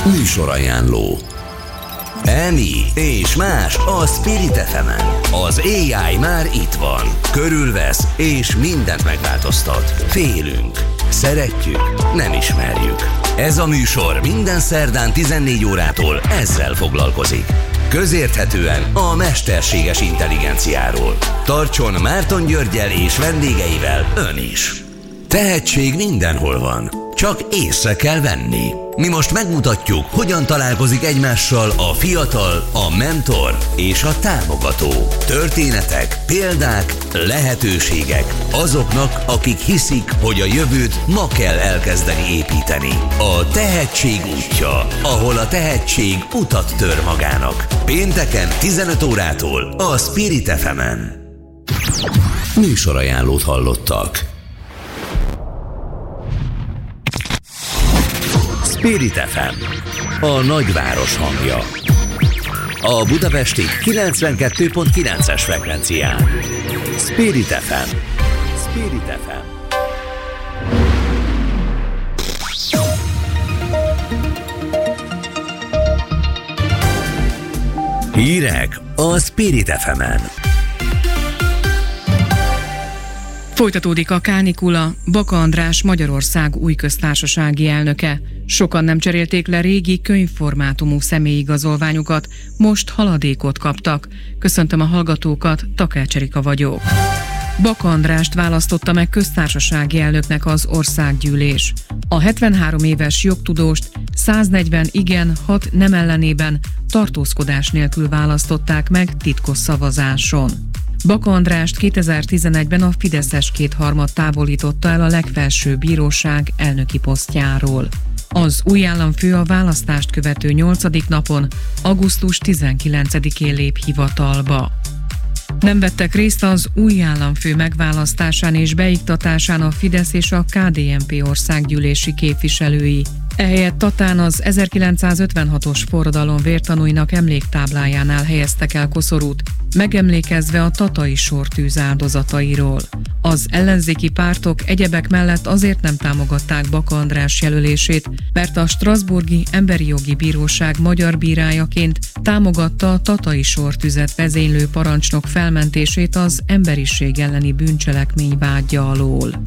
Műsorajánló. Emi és más a Spirit FM-en. Az AI már itt van. Körülvesz és mindent megváltoztat. Félünk. Szeretjük. Nem ismerjük. Ez a műsor minden szerdán 14 órától ezzel foglalkozik. Közérthetően a mesterséges intelligenciáról. Tartson Márton Györggyel és vendégeivel ön is. Tehetség mindenhol van, csak észre kell venni. Mi most megmutatjuk, hogyan találkozik egymással a fiatal, a mentor és a támogató. Történetek, példák, lehetőségek azoknak, akik hiszik, hogy a jövőt ma kell elkezdeni építeni. A tehetség útja, ahol a tehetség utat tör magának. Pénteken 15 órától a Spirit FM-en. Műsorajánlót hallottak. Spirit FM, a nagyváros hangja. A budapesti 92.9-es frekvencián. Spirit FM. Spirit FM. Hírek a Spirit FM-en. Folytatódik a kánikula. Baka András Magyarország új köztársasági elnöke. Sokan nem cserélték le régi könyvformátumú személyigazolványukat, most haladékot kaptak. Köszöntöm a hallgatókat, Takács Erika vagyok. Baka Andrást választotta meg köztársasági elnöknek az országgyűlés. A 73 éves jogtudóst 140 igen, 6 nem ellenében tartózkodás nélkül választották meg titkos szavazáson. Baka Andrást 2011-ben a fideszes kétharmad távolította el a legfelsőbb bíróság elnöki posztjáról. Az új államfő a választást követő 8. napon, augusztus 19-én lép hivatalba. Nem vettek részt az új államfő megválasztásán és beiktatásán a Fidesz és a KDNP országgyűlési képviselői. Ehelyett Tatán az 1956-os forradalom vértanúinak emléktáblájánál helyeztek el koszorút, megemlékezve a tatai sortűz áldozatairól. Az ellenzéki pártok egyebek mellett azért nem támogatták Baka András jelölését, mert a Strasbourgi Emberi Jogi Bíróság magyar bírájaként támogatta a tatai sortüzet vezénylő parancsnok felmentését az emberiség elleni bűncselekmény vádja alól.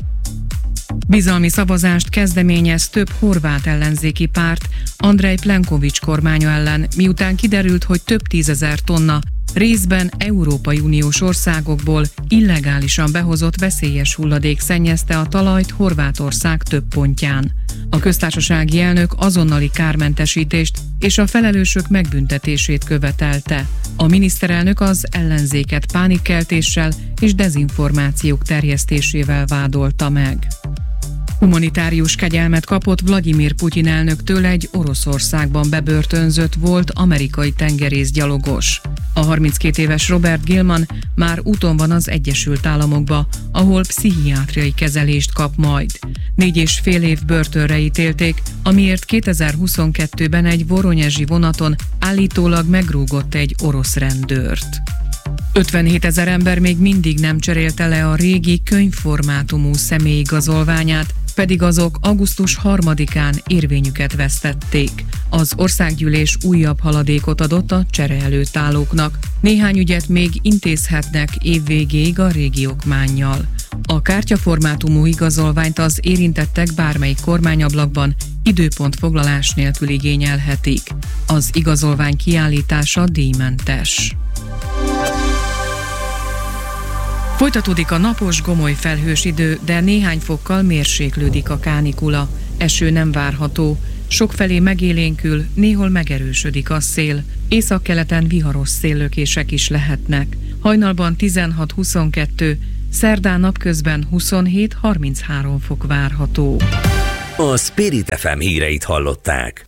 Bizalmi szavazást kezdeményez több horvát ellenzéki párt Andrej Plenković kormánya ellen, miután kiderült, hogy több 10 000 tonna részben Európai Uniós országokból illegálisan behozott veszélyes hulladék szennyezte a talajt Horvátország több pontján. A köztársasági elnök azonnali kármentesítést és a felelősök megbüntetését követelte. A miniszterelnök az ellenzéket pánikkeltéssel és dezinformációk terjesztésével vádolta meg. Humanitárius kegyelmet kapott Vladimir Putyin elnöktől egy Oroszországban bebörtönzött volt amerikai tengerészgyalogos. A 32 éves Robert Gilman már úton van az Egyesült Államokba, ahol pszichiátriai kezelést kap majd. 4,5 év börtönre ítélték, amiért 2022-ben egy voronyezsi vonaton állítólag megrúgott egy orosz rendőrt. 57 000 ember még mindig nem cserélte le a régi könyvformátumú személyigazolványát, pedig azok augusztus 3-án érvényüket vesztették. Az országgyűlés újabb haladékot adott a csere előtt állóknak. Néhány ügyet még intézhetnek év végéig a régi okmánnyal. A kártyaformátumú igazolványt az érintettek bármelyik kormányablakban időpontfoglalás nélkül igényelhetik. Az igazolvány kiállítása díjmentes. Folytatódik a napos, gomoly felhős idő, de néhány fokkal mérséklődik a kánikula. Eső nem várható, sokfelé megélénkül, néhol megerősödik a szél. Északkeleten viharos széllökések is lehetnek. Hajnalban 16-22, szerdán napközben 27-33 fok várható. A Spirit FM híreit hallották.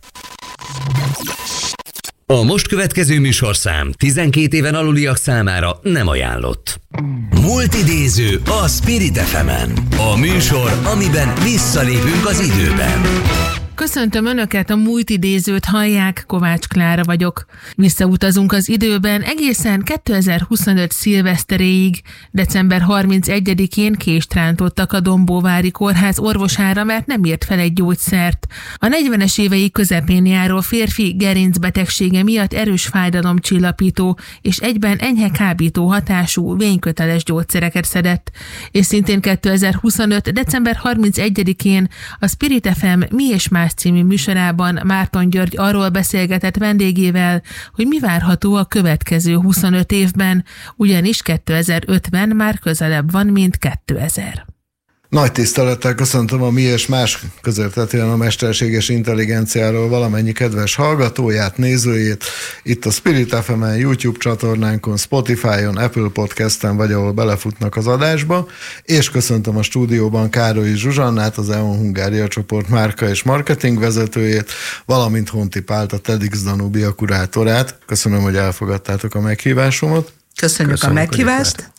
A most következő műsorszám 12 éven aluliak számára nem ajánlott. Multidéző a Spirit FM-en. A műsor, amiben visszalépünk az időben. Köszöntöm Önöket, a múlt idézőt hallják, Kovács Klára vagyok. Visszautazunk az időben egészen 2025 szilveszteréig. December 31-én kést rántottak a Dombóvári Kórház orvosára, mert nem írt fel egy gyógyszert. A 40-es évei közepén járó férfi gerincbetegsége miatt erős fájdalomcsillapító és egyben enyhe kábító hatású vényköteles gyógyszereket szedett. És szintén 2025. december 31-én a Spirit FM Mi és Más című műsorában Márton György arról beszélgetett vendégével, hogy mi várható a következő 25 évben, ugyanis 2050 már közelebb van, mint 2000. Nagy tisztelettel köszöntöm a Mi és Más közérthetően a mesterséges intelligenciáról valamennyi kedves hallgatóját, nézőjét, itt a Spirit FM-en, YouTube csatornánkon, Spotify-on, Apple Podcast-en, vagy ahol belefutnak az adásba, és köszöntöm a stúdióban Károlyi Zsuzsannát, az EON Hungária csoport márka és marketing vezetőjét, valamint Honti Pált, a TEDx Danubia kurátorát. Köszönöm, hogy elfogadtátok a meghívásomat. Köszönjük a meghívást.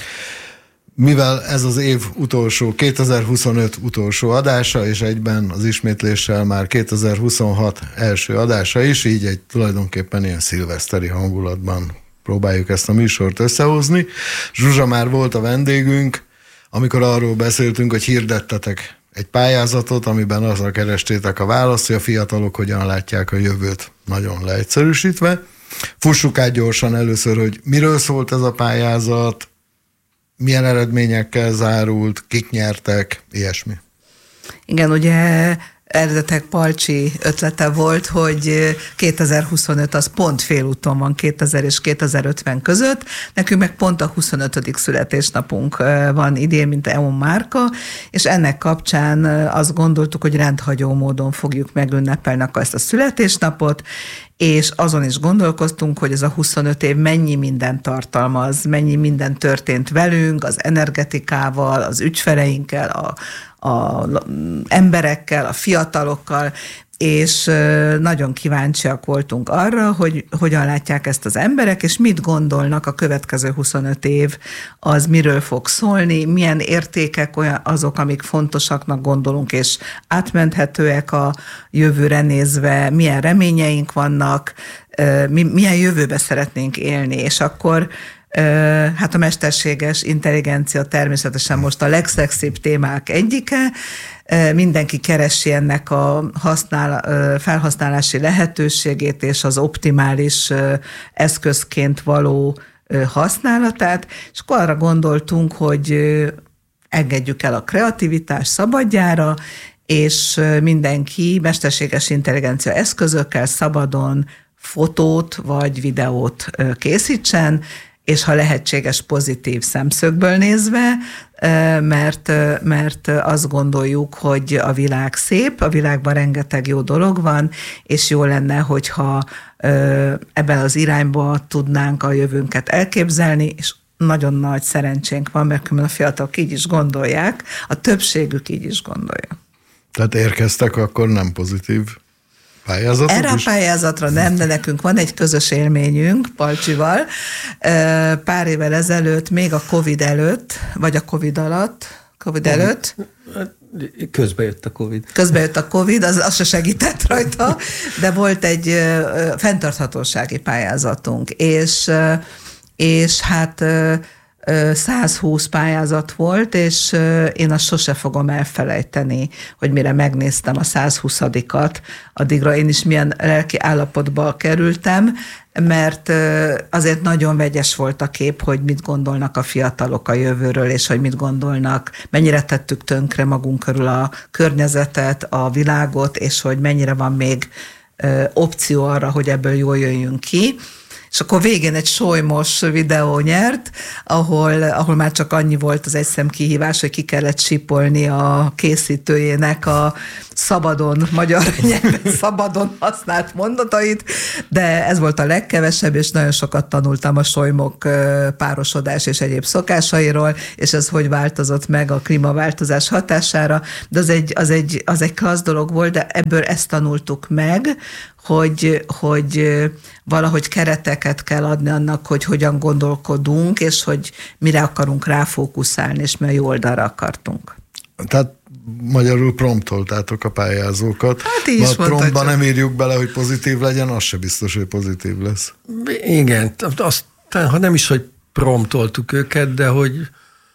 Mivel ez az év utolsó, 2025 utolsó adása, és egyben az ismétléssel már 2026 első adása is, így egy tulajdonképpen ilyen szilveszteri hangulatban próbáljuk ezt a műsort összehozni. Zsuzsa már volt a vendégünk, amikor arról beszéltünk, hogy hirdettetek egy pályázatot, amiben azzal kerestétek a választ, hogy a fiatalok hogyan látják a jövőt, nagyon leegyszerűsítve. Fussuk át gyorsan először, hogy miről szólt ez a pályázat, milyen eredményekkel zárult, kik nyertek, ilyesmi. Igen, ugye eredetek Palcsi ötlete volt, hogy 2025 az pont félúton van 2000 és 2050 között, nekünk meg pont a 25. születésnapunk van idén, mint EON márka, és ennek kapcsán azt gondoltuk, hogy rendhagyó módon fogjuk megünnepelni ezt a születésnapot, és azon is gondolkoztunk, hogy ez a 25 év mennyi mindent tartalmaz, mennyi minden történt velünk, az energetikával, az ügyfeleinkkel, a emberekkel, a fiatalokkal, és nagyon kíváncsiak voltunk arra, hogy hogyan látják ezt az emberek, és mit gondolnak a következő 25 év, az miről fog szólni, milyen értékek azok, amik fontosaknak gondolunk, és átmenthetőek a jövőre nézve, milyen reményeink vannak, milyen jövőbe szeretnénk élni, és akkor hát a mesterséges intelligencia természetesen most a legszexibb témák egyike, mindenki keresi ennek a felhasználási lehetőségét és az optimális eszközként való használatát, és akkor arra gondoltunk, hogy engedjük el a kreativitás szabadjára, és mindenki mesterséges intelligencia eszközökkel szabadon fotót vagy videót készítsen, és ha lehetséges pozitív szemszögből nézve, mert azt gondoljuk, hogy a világ szép, a világban rengeteg jó dolog van, és jó lenne, hogyha ebben az irányba tudnánk a jövőnket elképzelni, és nagyon nagy szerencsénk van, mert a fiatalok így is gondolják, a többségük így is gondolja. Tehát érkeztek akkor nem pozitív pályázatok? Erre a pályázatra nem, de nekünk van egy közös élményünk Palcsival. Pár évvel ezelőtt, még a Covid előtt, vagy a Covid alatt, Covid előtt. Közbejött a Covid. Közbejött a Covid, az se segített rajta, de volt egy fenntarthatósági pályázatunk, és hát 120 pályázat volt, és én azt sose fogom elfelejteni, hogy mire megnéztem a 120-at, addigra én is milyen lelki állapotba kerültem, mert azért nagyon vegyes volt a kép, hogy mit gondolnak a fiatalok a jövőről, és hogy mit gondolnak, mennyire tettük tönkre magunk körül a környezetet, a világot, és hogy mennyire van még opció arra, hogy ebből jól jöjjünk ki. És akkor végén egy solymos videó nyert, ahol már csak annyi volt az egyszem kihívás, hogy ki kellett sípolni a készítőjének a szabadon, magyar nyelven szabadon használt mondatait, de ez volt a legkevesebb, és nagyon sokat tanultam a solymok párosodás és egyéb szokásairól, és ez hogy változott meg a klímaváltozás hatására, de az egy klassz dolog volt, de ebből ezt tanultuk meg, hogy valahogy kereteket kell adni annak, hogy hogyan gondolkodunk, és hogy mire akarunk ráfókuszálni, és mely oldalra akartunk. Tehát magyarul promptoltátok a pályázókat. Hát így is a promptban mondhatjuk. nem írjuk bele, hogy pozitív legyen, az se biztos, hogy pozitív lesz. Igen, aztán, ha nem is, hogy promptoltuk őket, de hogy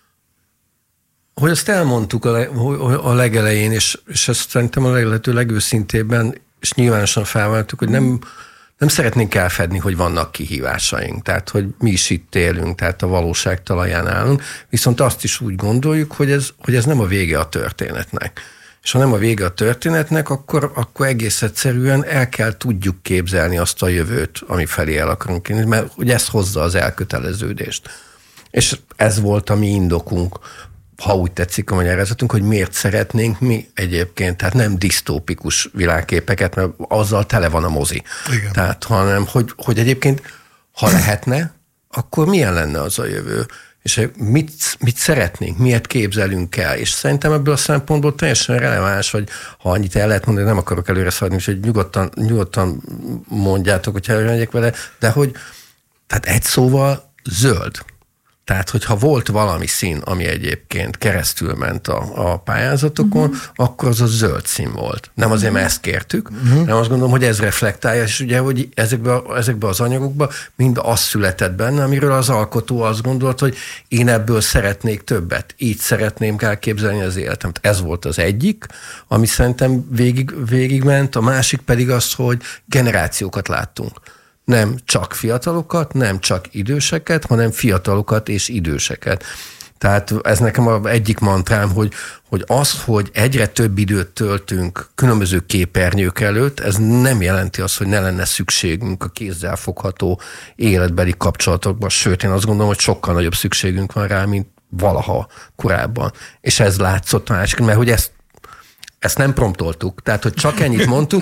azt elmondtuk a legelején, és ezt szerintem a lehető legőszintébben, és nyilvánosan felvállaltuk, hogy nem szeretnénk elfedni, hogy vannak kihívásaink, tehát hogy mi is itt élünk, tehát a valóság talaján állunk, viszont azt is úgy gondoljuk, hogy ez nem a vége a történetnek. És ha nem a vége a történetnek, akkor egész egyszerűen el kell tudjuk képzelni azt a jövőt, ami felé el akarunk élni, mert ugye ez hozza az elköteleződést. És ez volt a mi indokunk, ha úgy tetszik a magyarázatunk, hogy miért szeretnénk mi egyébként, tehát nem disztópikus világképeket, mert azzal tele van a mozi. Igen. Tehát, hanem, hogy egyébként, ha lehetne, akkor milyen lenne az a jövő? És mit szeretnénk, miért képzelünk el? És szerintem ebből a szempontból teljesen releváns, vagy ha annyit el lehet mondani, nem akarok előre szaladni, úgyhogy nyugodtan mondjátok, hogyha előmegyek vele, de hogy tehát egy szóval zöld. Tehát, hogyha volt valami szín, ami egyébként keresztül ment a pályázatokon, akkor az a zöld szín volt. Nem azért, mert ezt kértük, hanem azt gondolom, hogy ez reflektálja, és ugye, hogy ezekbe az anyagokba mind az született benne, amiről az alkotó azt gondolt, hogy én ebből szeretnék többet. Így szeretném elképzelni az életemet. Ez volt az egyik, ami szerintem végigment, a másik pedig az, hogy generációkat láttunk. Nem csak fiatalokat, nem csak időseket, hanem fiatalokat és időseket. Tehát ez nekem az egyik mantrám, hogy az, hogy egyre több időt töltünk különböző képernyők előtt, ez nem jelenti azt, hogy ne lenne szükségünk a kézzel fogható életbeli kapcsolatokban. Sőt, én azt gondolom, hogy sokkal nagyobb szükségünk van rá, mint valaha korábban. És ez látszott másik, mert hogy ezt nem promptoltuk, tehát, hogy csak ennyit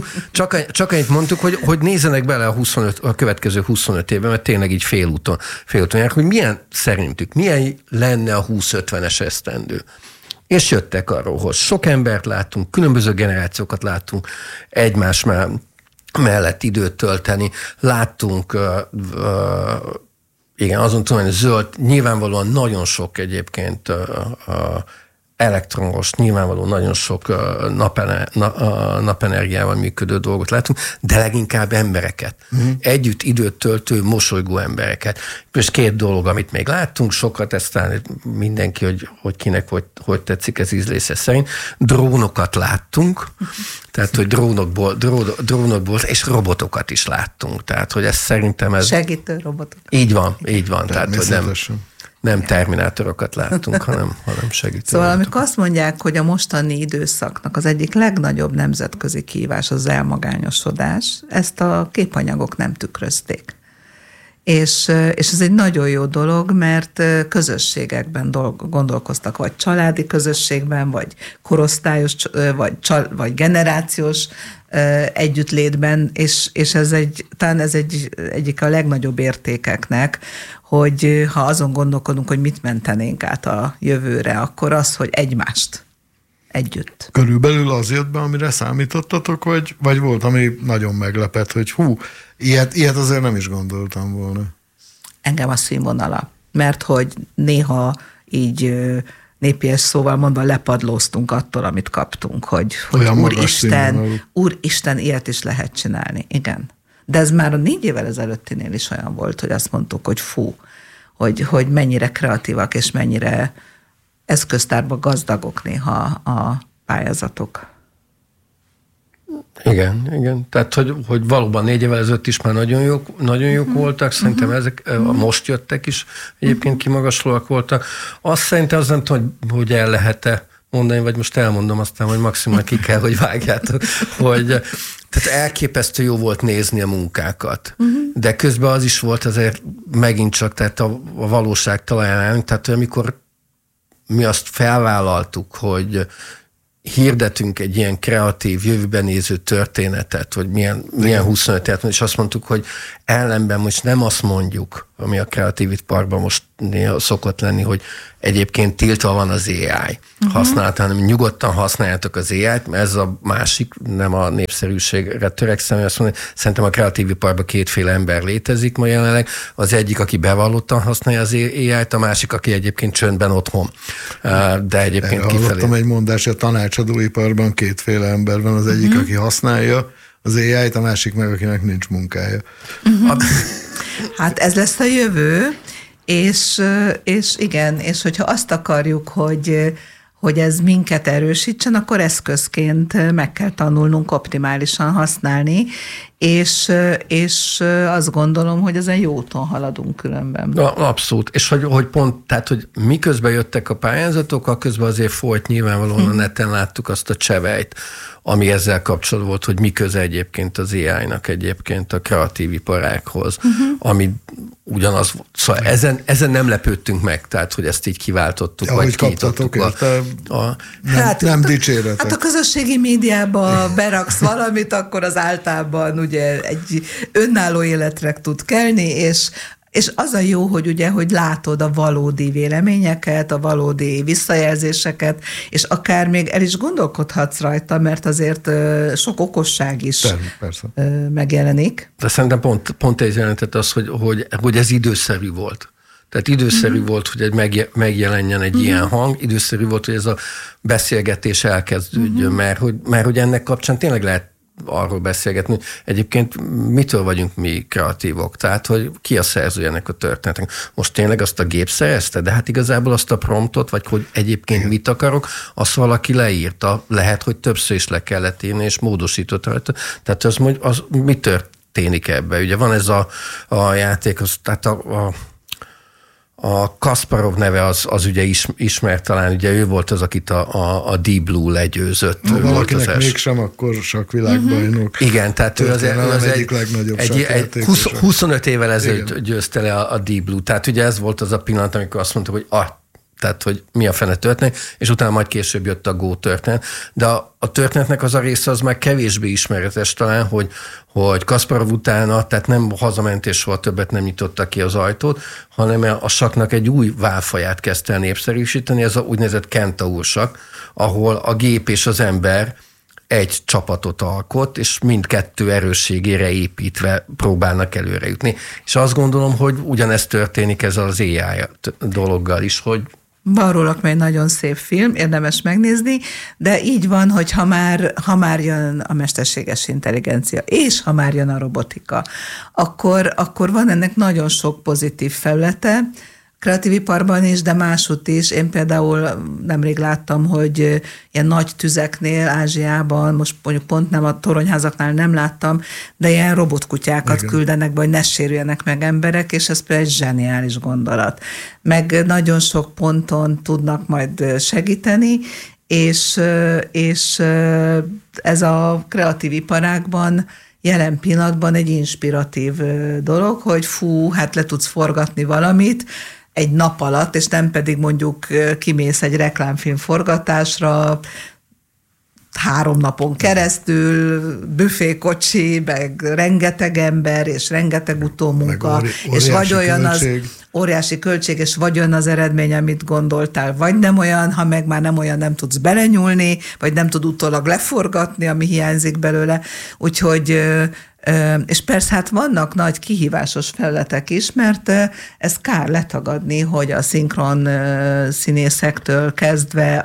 mondtuk, hogy nézzenek bele a következő 25 évben, mert tényleg így félúton járnak, hogy milyen lenne a 20-50-es esztendő. És jöttek arról, hogy sok embert láttunk, különböző generációkat láttunk egymás mellett időt tölteni, láttunk igen, azon tudom, hogy zöld, nyilvánvalóan nagyon sok egyébként elektromos, nyilvánvalóan nagyon sok napenergiával működő dolgot látunk, de leginkább embereket. Együtt időt töltő, mosolygó embereket. És két dolog, amit még láttunk, sokat, aztán mindenki, hogy kinek hogy tetszik ez ízlése szerint. Drónokat láttunk, tehát, hogy drónokból, és robotokat is láttunk. Tehát, hogy ez szerintem ez... Segítő robotok. Így van. Tehát, hogy nem terminátorokat láttunk, hanem segítő. Szóval amikor azt mondják, hogy a mostani időszaknak az egyik legnagyobb nemzetközi kihívás az elmagányosodás, ezt a képanyagok nem tükrözték. És ez egy nagyon jó dolog, mert közösségekben gondolkoztak, vagy családi közösségben, vagy korosztályos, vagy generációs együttlétben, és talán ez egyik a legnagyobb értékeknek, hogy ha azon gondolkodunk, hogy mit mentenénk át a jövőre, akkor az, hogy egymást együtt. Körülbelül az jött be, amire számítottatok, vagy volt, ami nagyon meglepett, hogy ilyet azért nem is gondoltam volna. Engem a színvonala, mert hogy néha így népies szóval mondva lepadlóztunk attól, amit kaptunk, hogy Úristen, ilyet is lehet csinálni. Igen. De ez már a 4 évvel ezelőttinél is olyan volt, hogy azt mondtuk, hogy hogy mennyire kreatívak, és mennyire eszköztárba gazdagok néha a pályázatok. Igen. Tehát, hogy valóban 4 évvel ezelőtt is már nagyon jók voltak, szerintem ezek most jöttek is, egyébként kimagaslóak voltak. Azt szerintem nem tudom, hogy el lehet-e mondani, vagy most elmondom aztán, hogy maximum ki kell, hogy vágjátok, hogy tehát elképesztő jó volt nézni a munkákat. De közben az is volt azért megint csak, tehát a valóság talaján állunk, tehát amikor mi azt felvállaltuk, hogy hirdetünk egy ilyen kreatív, jövőben néző történetet, vagy milyen 25 évet, és azt mondtuk, hogy ellenben most nem azt mondjuk, ami a Kreatív Parkban most néha szokott lenni, hogy egyébként tiltva van az AI használata, hanem nyugodtan használjátok az AI-t, mert ez a másik, nem a népszerűségre törekszem, azt mondom, szerintem a Kreatív Parkban kétféle ember létezik ma jelenleg. Az egyik, aki bevallottan használja az AI-t, a másik, aki egyébként csöndben otthon. De egyébként kifelé. Hallottam egy mondás, hogy a tanácsadóiparban kétféle ember van, az egyik, aki használja az AI-t, a másik meg, akinek nincs munkája. Hát ez lesz a jövő, és igen, és hogyha azt akarjuk, hogy ez minket erősítsen, akkor eszközként meg kell tanulnunk optimálisan használni, és azt gondolom, hogy ezen jó úton haladunk különben. Abszolút. És hogy pont, tehát, hogy miközben jöttek a pályázatok, akközben azért folyt nyilvánvalóan a neten láttuk azt a csevejt, ami ezzel kapcsolatban volt, hogy mi köze egyébként az AI-nak egyébként a kreatív iparághoz, ami ugyanaz, szóval ezen nem lepődtünk meg, tehát, hogy ezt így kiváltottuk, vagy kinyitottuk. Nem dicséretek. Hát a közösségi médiába beraksz valamit, akkor az általában ugye egy önálló életre tud kelni, és az a jó, hogy ugye, hogy látod a valódi véleményeket, a valódi visszajelzéseket, és akár még el is gondolkodhatsz rajta, mert azért sok okosság is persze. Megjelenik. De szerintem pont ez jelentett az, hogy ez időszerű volt. Tehát időszerű volt, hogy megjelenjen egy ilyen hang, időszerű volt, hogy ez a beszélgetés elkezdődjön, mert hogy ennek kapcsán tényleg lehet arról beszélgetni, egyébként mitől vagyunk mi kreatívok, tehát hogy ki a szerzője ennek a történetnek. Most tényleg azt a gép szerezte, de hát igazából azt a promptot, vagy hogy egyébként mit akarok, azt valaki leírta, lehet, hogy többször is le kellett írni, és módosított rajta. Tehát az mi történik ebben? Ugye van ez a játék, tehát a Kasparov neve az ugye ismert talán, ugye ő volt az, akit a Deep Blue legyőzött. Ha valakinek mégsem, akkor sakvilágbajnok. Igen, tehát ő az egyik legnagyobb sakjátékos. 25 évvel ezelőtt győzte le a Deep Blue. Tehát ugye ez volt az a pillanat, amikor azt mondta, hogy tehát, hogy mi a fene történik, és utána majd később jött a Go történet. De a történetnek az a része az már kevésbé ismeretes talán, hogy Kasparov utána, tehát nem hazament és soha többet nem nyitotta ki az ajtót, hanem a saknak egy új válfaját kezdte el népszerűsíteni, ez a úgynevezett kentaur sakk, ahol a gép és az ember egy csapatot alkot, és mindkettő erősségére építve próbálnak előre jutni. És azt gondolom, hogy ugyanezt történik ezzel az AI dologgal is, hogy van rólak egy nagyon szép film, érdemes megnézni, de így van, hogy ha már jön a mesterséges intelligencia, és ha már jön a robotika, akkor van ennek nagyon sok pozitív felülete, kreatív iparban is, de másút is. Én például nemrég láttam, hogy ilyen nagy tüzeknél Ázsiában, most mondjuk pont nem a toronyházaknál nem láttam, de ilyen robotkutyákat küldenek be, hogy ne sérüljenek meg emberek, és ez például egy zseniális gondolat. Meg nagyon sok ponton tudnak majd segíteni, és ez a kreatív iparágban jelen pillanatban egy inspiratív dolog, hogy hát le tudsz forgatni valamit egy nap alatt, és nem pedig mondjuk kimész egy reklámfilm forgatásra 3 napon keresztül, büfékocsi, meg rengeteg ember, és rengeteg utómunka, és vagy olyan az óriási költség, és vagy olyan az eredmény, amit gondoltál, vagy nem olyan, ha meg már nem olyan, nem tudsz belenyúlni, vagy nem tud utólag leforgatni, ami hiányzik belőle. Úgyhogy és persze hát vannak nagy kihívásos felületek is, mert ez kár letagadni, hogy a szinkron színészektől kezdve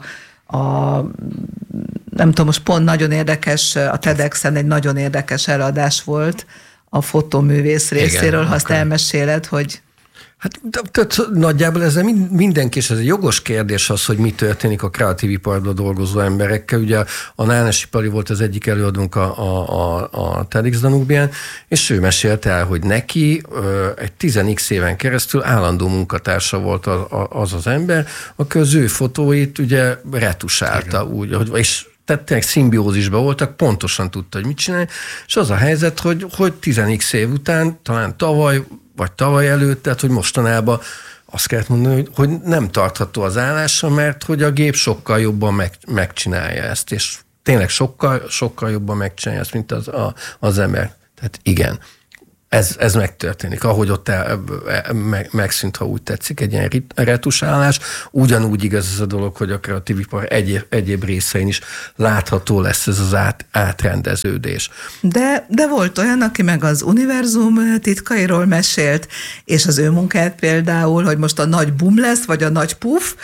nem tudom, most pont nagyon érdekes, a TEDx-en egy nagyon érdekes előadás volt a fotóművész részéről, ha azt elmeséled, hogy hát nagyjából ez mindenki, és ez egy jogos kérdés az, hogy mi történik a kreatív iparban dolgozó emberekkel. Ugye a Nánesi Pali volt az egyik előadónk a TEDx Danubián, és ő mesélte el, hogy neki egy 10x éven keresztül állandó munkatársa volt az ember, aki az ő fotóit ugye retusálta úgy, és tehát tényleg szimbiózisban voltak, pontosan tudta, hogy mit csinálni, és az a helyzet, hogy 10x év után, talán tavaly előtt, tehát hogy mostanában azt kellett mondani, hogy nem tartható az állása, mert hogy a gép sokkal jobban megcsinálja ezt, és tényleg sokkal jobban megcsinálja ezt, mint az ember. Tehát igen, ez megtörténik. Ahogy ott megszűnt, ha úgy tetszik, egy ilyen retusálás, ugyanúgy igaz ez a dolog, hogy a kreatív ipar egyéb részein is látható lesz ez az átrendeződés. De volt olyan, aki meg az univerzum titkairól mesélt, és az ő munkáját például, hogy most a nagy bum lesz, vagy a nagy puf,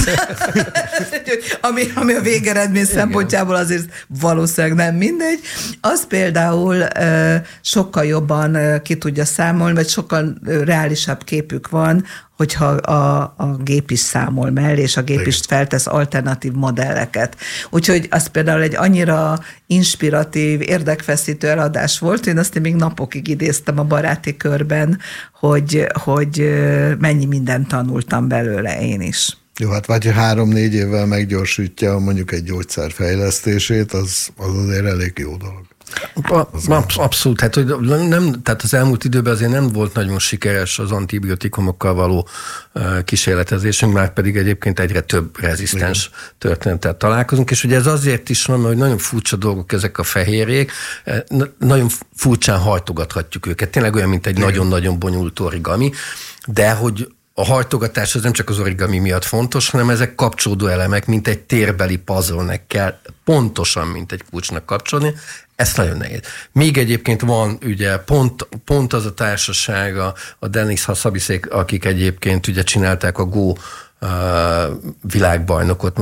ami a végeredmény szempontjából azért valószínűleg nem mindegy, az például sokkal jobban ki tudja számolni, vagy sokkal reálisabb képük van, hogyha a gép is számol mellé, és a gép is feltesz alternatív modelleket. Úgyhogy az például egy annyira inspiratív, érdekfeszítő eladás volt, én azt még napokig idéztem a baráti körben, hogy mennyi mindent tanultam belőle én is. Jó, hát vagy 3-4 évvel meggyorsítja mondjuk egy gyógyszer fejlesztését, az azért elég jó dolog. Abszolút, tehát az elmúlt időben azért nem volt nagyon sikeres az antibiotikumokkal való kísérletezésünk, már pedig egyébként egyre több rezisztens történetet találkozunk, és ugye ez azért is van, mert nagyon furcsa dolgok ezek a fehérjék, nagyon furcsán hajtogathatjuk őket, tényleg olyan, mint egy nagyon-nagyon bonyolult origami, de hogy a hajtogatás az nem csak az origami miatt fontos, hanem ezek kapcsolódó elemek, mint egy térbeli puzzle-nek kell pontosan, mint egy kulcsnak kapcsolni. Ez nagyon nehéz. Még egyébként van ugye pont az a társaság, a Dennis Hassabiszik, akik egyébként ugye csinálták a Go világbajnokot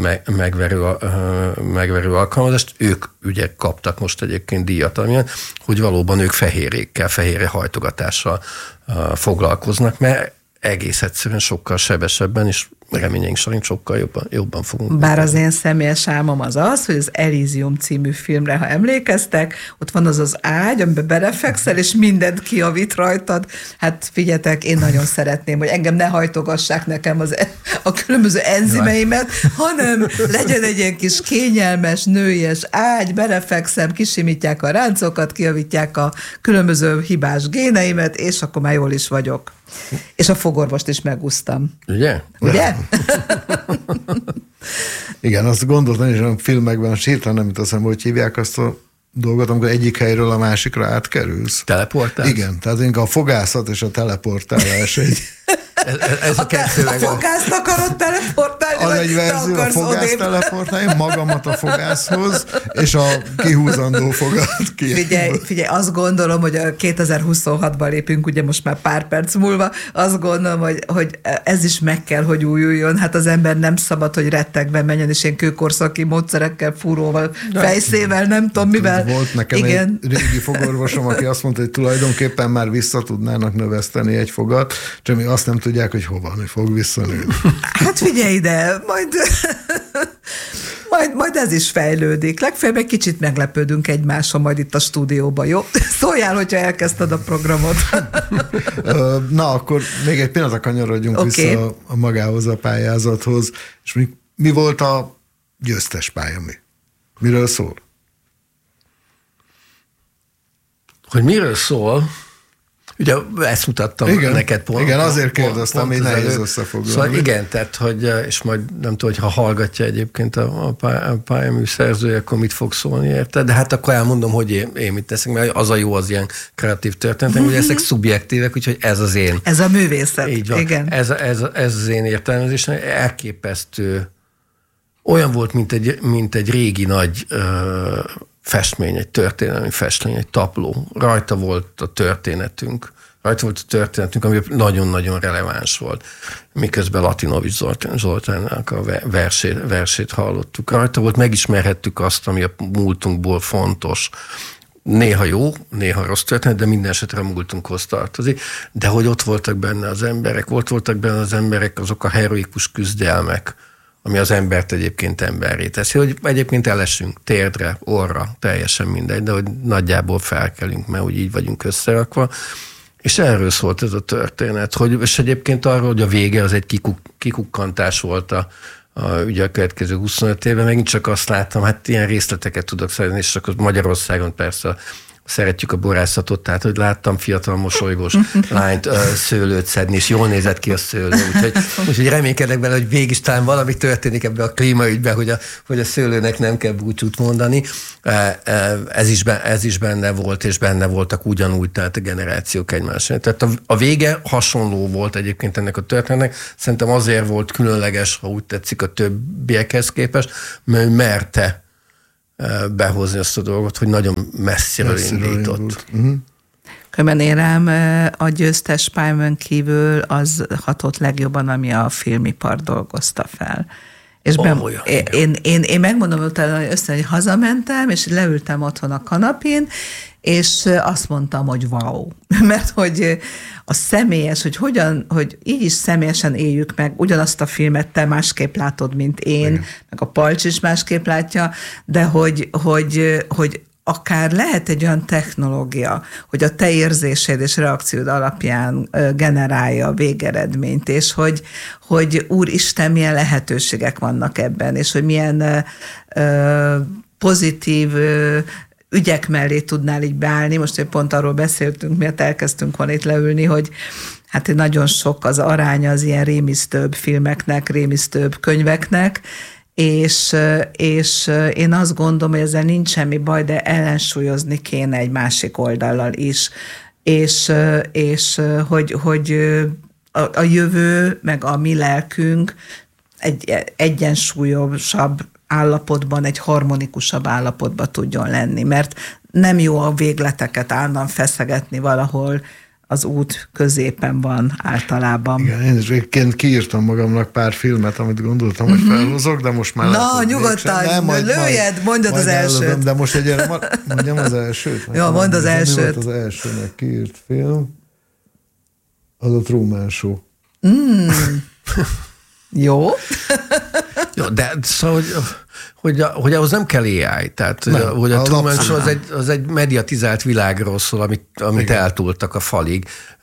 megverő alkalmazást, ők ugye kaptak most egyébként díjat, amilyen, hogy valóban ők fehérje hajtogatással foglalkoznak, mert egész egyszerűen sokkal sebesebben, és reményeink szerint sokkal jobban fogunk. Bár az én személyes álmom az, hogy az Elysium című filmre, ha emlékeztek, ott van az ágy, amiben belefekszel, és mindent kijavít rajtad. Hát figyeljetek, én nagyon szeretném, hogy engem ne hajtogassák nekem a különböző enzimeimet, hanem legyen egy ilyen kis kényelmes, nőies ágy, belefekszem, kisimítják a ráncokat, kijavítják a különböző hibás géneimet, és akkor már jól is vagyok. És a fogorvost is megúsztam. Ugye? Igen, azt gondoltam, és a filmekben hirtelen nem jut eszembe, hogy hívják azt a dolgot, amikor egyik helyről a másikra átkerülsz. Teleportálsz? Igen, tehát a fogászat és a teleportálás egy... Ez a kettő a fogászt akarod teleportálni, az egy verzió, a fogászt teleportálni, magamat a fogászhoz, és a kihúzandó fogat ki. Figyelj, azt gondolom, hogy a 2026-ban lépünk, ugye most már pár perc múlva, azt gondolom, hogy ez is meg kell, hogy újuljon. Hát az ember nem szabad, hogy rettegben menjen, és ilyen kőkorszaki módszerekkel, fúróval, fejszével, nem tudom mivel. Volt nekem egy régi fogorvosom, aki azt mondta, hogy tulajdonképpen már vissza tudnának növeszteni egy fogat, csak mi azt nem tudják, hogy hova fog visszanőni. Hát figyelj ide, majd ez is fejlődik. Legfeljebb egy kicsit meglepődünk egymáson majd itt a stúdióban, jó? Szóljál, hogyha elkezdted a programot. Na, akkor még egy pillanatra kanyarodjunk vissza a magához, a pályázathoz. És mi volt a győztes pálya? Miről szól? Hogy miről szól? Ugye ezt mutattam neked pont. Igen, azért kérdeztem, hogy nehéz összefoglalni. Szóval igen, tehát, hogy, és majd nem tudom, hogy ha hallgatja egyébként a pályamű szerzője, akkor mit fog szólni érte, de hát akkor elmondom, hogy én mit teszek, mert az a jó az ilyen kreatív történetek, hogy ezek szubjektívek, úgyhogy ez az én. Ez a művészet. Így van. Igen. Ez az én értelmezésem, elképesztő. Olyan volt, mint egy régi nagy festmény, egy történelmi festmény, egy tabló. Rajta volt a történetünk, ami nagyon-nagyon releváns volt. Miközben Latinovics Zoltánnak a versét hallottuk. Rajta volt, megismerhettük azt, ami a múltunkból fontos. Néha jó, néha rossz történet, de minden esetre a múltunkhoz tartozik. De hogy ott voltak benne az emberek, azok a heroikus küzdelmek, ami az embert egyébként emberré teszi, hogy egyébként elesünk térdre, orra, teljesen mindegy, de hogy nagyjából felkelünk, mert úgy így vagyunk összerakva. És erről szólt ez a történet, és egyébként arról, hogy a vége az egy kikukkantás volt ugye a következő 25 évben, megint csak azt láttam, hát ilyen részleteket tudok szerezni, és csak Magyarországon persze szeretjük a borászatot, tehát hogy láttam fiatal mosolygós lányt szőlőt szedni, és jól nézett ki a szőlő. Úgyhogy reménykedek bele, hogy végig talán valami történik ebbe a klímaügyben, hogy a szőlőnek nem kell búcsút mondani. Ez is benne volt, és benne voltak ugyanúgy, tehát a generációk egymásra. Tehát a vége hasonló volt egyébként ennek a történetnek. Szerintem azért volt különleges, ha úgy tetszik, a többiekhez képest, mert merte behozni azt a dolgot, hogy nagyon messziről indított. Különben én rám a győztes Pálmán kívül az hatott legjobban, ami a filmipar dolgozta fel. És én megmondom utána, hogy hazamentem, és leültem otthon a kanapén, és azt mondtam, hogy wow. Mert hogy a személyes, hogy így is személyesen éljük meg, ugyanazt a filmet te másképp látod, mint én, igen, meg a Palcs is másképp látja, de hogy akár lehet egy olyan technológia, hogy a te érzésed és reakciód alapján generálja a végeredményt, és hogy úristen, milyen lehetőségek vannak ebben, és hogy milyen pozitív ügyek mellé tudnál így beállni. Most pont arról beszéltünk, miatt elkezdtünk volna itt leülni, hogy hát nagyon sok az aránya az ilyen rémisztőbb filmeknek, rémisztőbb könyveknek, és én azt gondolom, hogy ezzel nincs semmi baj, de ellensúlyozni kéne egy másik oldallal is, és hogy a jövő, meg a mi lelkünk egy egyensúlyosabb állapotban, egy harmonikusabb állapotban tudjon lenni, mert nem jó a végleteket állandóan feszegetni valahol, az út középen van általában. Igen, én is egyébként kiírtam magamnak pár filmet, amit gondoltam, hogy felhozok, de most már... Na, nyugodtan, lőjed, mondjad az elsőt. Ellazom, de most mondjam az elsőt. Jó, mondd az elsőt. Mi volt az elsőnek kiírt film? Az a Truman Show. Jó. Jó, de szóval, hogy ahhoz nem kell AI, tehát nem, hogy a Truman Show az egy mediatizált világról szól, amit eltúltak a falig.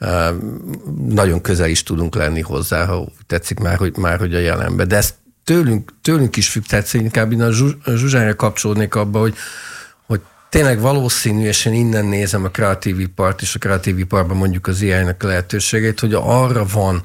Nagyon közel is tudunk lenni hozzá, ha tetszik már, hogy a jelenben. De ez tőlünk is függ, tehát inkább én a Zsuzsányra kapcsolódnék abba, hogy tényleg valószínű, és én innen nézem a kreatív ipart, és a kreatív iparban mondjuk az AI-nak a lehetőségét, hogy arra van,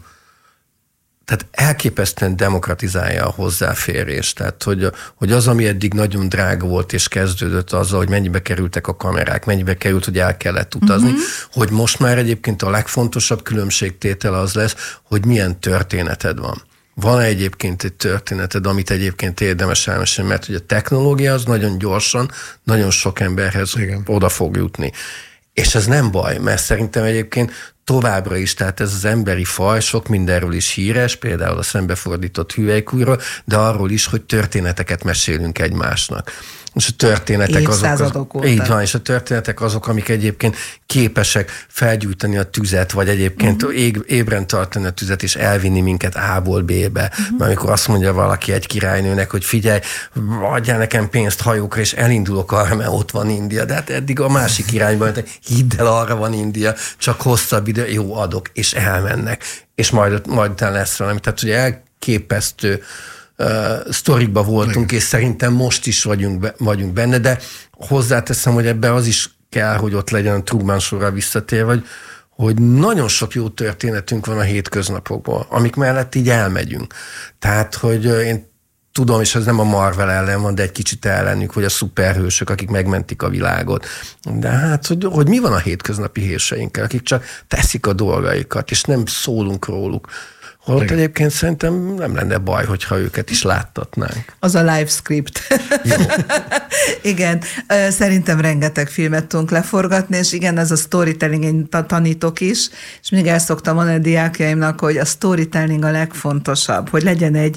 tehát elképesztően demokratizálja a hozzáférést. Tehát, hogy az, ami eddig nagyon drága volt, és kezdődött azzal, hogy mennyibe kerültek a kamerák, mennyibe került, hogy el kellett utazni, hogy most már egyébként a legfontosabb különbségtétel az lesz, hogy milyen történeted van. Van egyébként egy történeted, amit egyébként érdemes elmesélni, mert hogy a technológia az nagyon gyorsan, nagyon sok emberhez oda fog jutni. És ez nem baj, mert szerintem egyébként továbbra is, tehát ez az emberi faj sok mindenről is híres, például a szembefordított hüvelykújról, de arról is, hogy történeteket mesélünk egymásnak. És a történetek így van, és a történetek azok, amik egyébként képesek felgyújtani a tüzet, vagy egyébként ébren tartani a tüzet, és elvinni minket A-ból B-be. Mert amikor azt mondja valaki egy királynőnek, hogy figyelj, adjál nekem pénzt hajókra, és elindulok arra, mert ott van India. De hát eddig a másik irányban, hidd el, arra van India, csak hosszabb idő, jó, adok, és elmennek. És majd utána lesz valami. Tehát ugye elképesztő sztorikba voltunk, és szerintem most is vagyunk benne, de hozzáteszem, hogy ebben az is kell, hogy ott legyen a Truman Show-ra visszatér, hogy nagyon sok jó történetünk van a hétköznapokból, amik mellett így elmegyünk. Tehát, hogy én tudom, és ez nem a Marvel ellen van, de egy kicsit ellenük, hogy a szuperhősök, akik megmentik a világot. De hát, hogy mi van a hétköznapi hőseinkkel, akik csak teszik a dolgaikat, és nem szólunk róluk. Holott egyébként szerintem nem lenne baj, hogyha őket is láttatnánk. Az a live script. Jó. Igen, szerintem rengeteg filmet tudunk leforgatni, és igen, ez a storytelling, én tanítok is, és még el szoktam mondani a diákjaimnak, hogy a storytelling a legfontosabb, hogy legyen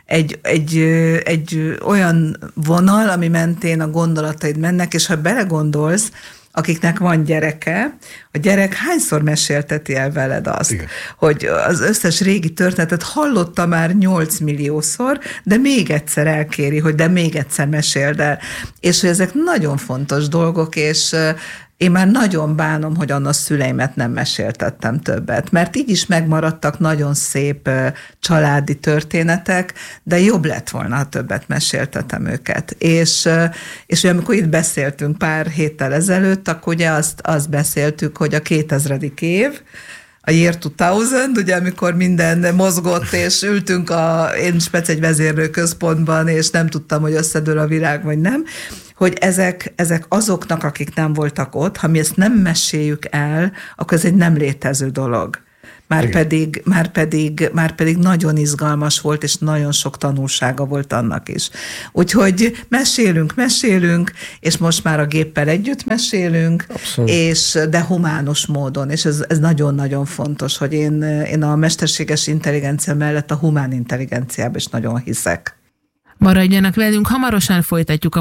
egy olyan vonal, ami mentén a gondolataid mennek, és ha belegondolsz, akiknek van gyereke, a gyerek hányszor mesélteti el veled azt, igen, hogy az összes régi történetet hallotta már 8 milliószor, de még egyszer elkéri, hogy de még egyszer meséld el. És hogy ezek nagyon fontos dolgok, és Én már nagyon bánom, hogy annak szüleimet nem meséltettem többet, mert így is megmaradtak nagyon szép családi történetek, de jobb lett volna, ha többet meséltetem őket. És ugye amikor itt beszéltünk pár héttel ezelőtt, akkor ugye azt beszéltük, hogy a 2000. év, a year 2000, ugye amikor minden mozgott, és ültünk én speciális vezérlőközpontban, és nem tudtam, hogy összedől a világ, vagy nem, hogy ezek azoknak, akik nem voltak ott, ha mi ezt nem meséljük el, akkor ez egy nem létező dolog. Már pedig nagyon izgalmas volt, és nagyon sok tanulsága volt annak is. Úgyhogy mesélünk, és most már a géppel együtt mesélünk, de humános módon, és ez nagyon-nagyon fontos, hogy én a mesterséges intelligencia mellett a humán intelligenciában is nagyon hiszek. Maradjanak velünk, hamarosan folytatjuk a